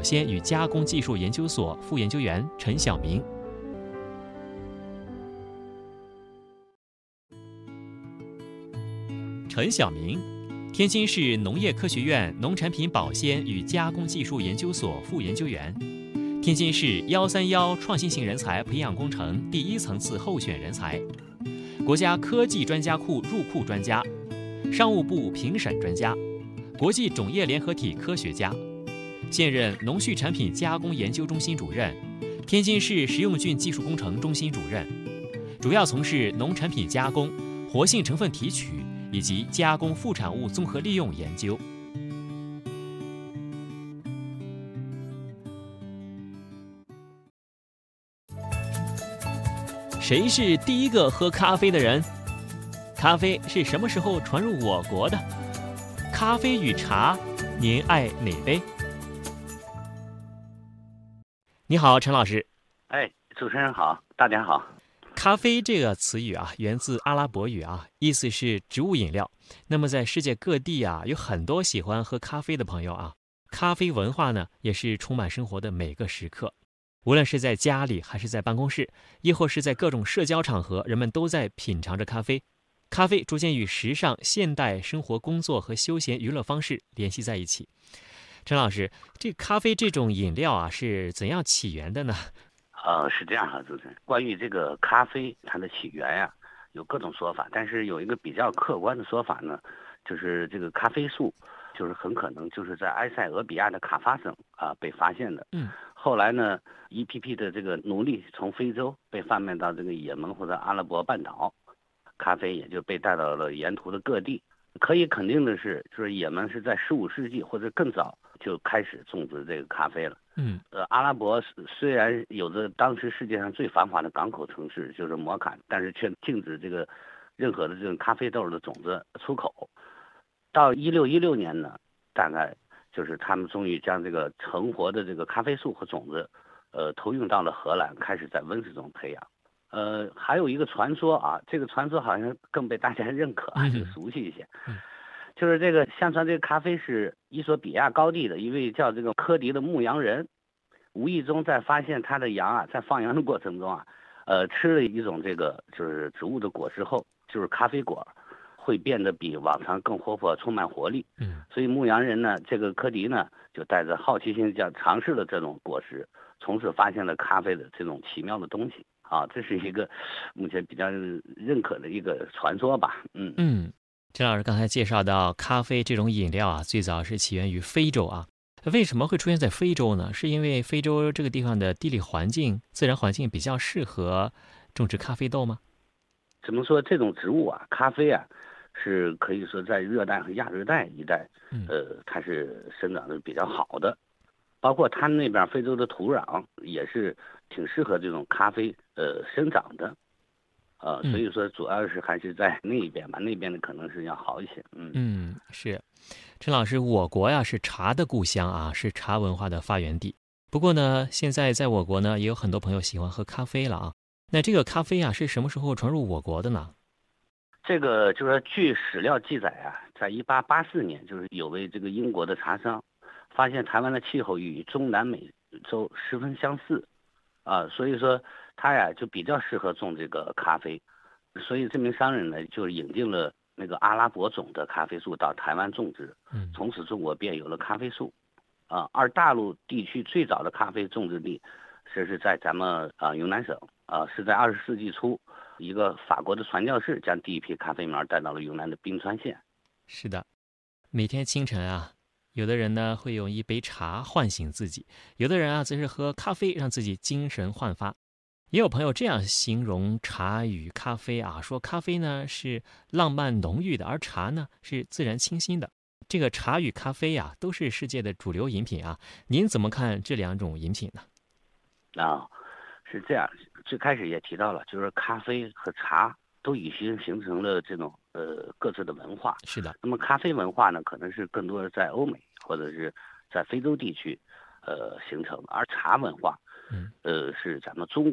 鲜与加工技术研究所副研究员陈晓明。陈晓明，天津市农业科学院农产品保鲜与加工技术研究所副研究员，天津市131创新型人才培养工程第1层次候选人才，国家科技专家库入库专家，商务部评审专家，国际种业联合体科学家，现任农畜产品加工研究中心主任，天津市食用菌技术工程中心主任，主要从事农产品加工、活性成分提取以及加工副产物综合利用研究。谁是第一个喝咖啡的人？咖啡是什么时候传入我国的？咖啡与茶，您爱哪杯？你好，陈老师。 主持人好，大家好。 咖啡这个词语啊，源自阿拉伯语啊，意思是植物饮料。那么在世界各地啊，有很多喜欢喝咖啡的朋友啊。咖啡文化呢，也是充满生活的每个时刻。无论是在家里，还是在办公室，亦或是在各种社交场合，人们都在品尝着咖啡。咖啡逐渐与时尚、现代生活、工作和休闲娱乐方式联系在一起。陈老师，这咖啡这种饮料啊，是怎样起源的呢？ 是这样哈，主持人，关于这个咖啡它的起源呀，有各种说法，但是有一个比较客观的说法呢，就是这个咖啡树，就是很可能就是在埃塞俄比亚的卡法省被发现的。后来呢，一批批的这个奴隶从非洲被贩卖到这个也门或者阿拉伯半岛，咖啡也就被带到了沿途的各地。可以肯定的是，就是也门是在15世纪或者更早就开始种植这个咖啡了。阿拉伯虽然有着当时世界上最繁华的港口城市，就是摩坎，但是却禁止这个任何的这种咖啡豆的种子出口。到1616年呢，大概就是他们终于将这个成活的这个咖啡树和种子，投运到了荷兰，开始在温室中培养。还有一个传说啊，这个传说好像更被大家认可，就熟悉一些。就是这个相传这个咖啡是伊索比亚高地的一位叫这个科迪的牧羊人，无意中在发现他的羊啊，在放羊的过程中啊，吃了一种这个就是植物的果实后，就是咖啡果，会变得比往常更活泼，充满活力。所以牧羊人呢，这个科迪呢，就带着好奇心，尝试了这种果实，从此发现了咖啡的这种奇妙的东西啊，这是一个目前比较认可的一个传说吧。 陈老师刚才介绍到，咖啡这种饮料啊，最早是起源于非洲啊。为什么会出现在非洲呢？是因为非洲这个地方的地理环境、自然环境比较适合种植咖啡豆吗？ 怎么说，这种植物啊，咖啡啊，是可以说在热带和亚热带一带，它是生长的比较好的。包括它那边非洲的土壤也是挺适合这种咖啡生长的。所以说主要是还是在那一边吧，那边的可能是要好一些。 是。陈老师，我国呀是茶的故乡啊，是茶文化的发源地。不过呢，现在在我国呢，也有很多朋友喜欢喝咖啡了啊。那这个咖啡啊，是什么时候传入我国的呢？ 这个就是说，据史料记载啊，在1884年，就是有位这个英国的茶商发现台湾的气候与中南美洲十分相似所以说他呀就比较适合种这个咖啡，所以这名商人呢就引进了那个阿拉伯种的咖啡树到台湾种植，从此中国便有了咖啡树而大陆地区最早的咖啡种植地是在咱们云南省是在20世纪初，一个法国的传教士将第一批咖啡苗带到了云南的宾川县。 是的，每天清晨啊，有的人呢会用一杯茶唤醒自己，有的人啊则是喝咖啡让自己精神焕发。也有朋友这样形容茶与咖啡啊，说咖啡呢是浪漫浓郁的，而茶呢是自然清新的。这个茶与咖啡啊都是世界的主流饮品啊，您怎么看这两种饮品呢？ 是这样，最开始也提到了，就是咖啡和茶都已经形成了这种各自的文化。 是的。 那么咖啡文化呢，可能是更多的在欧美或者是在非洲地区形成的，而茶文化是咱们中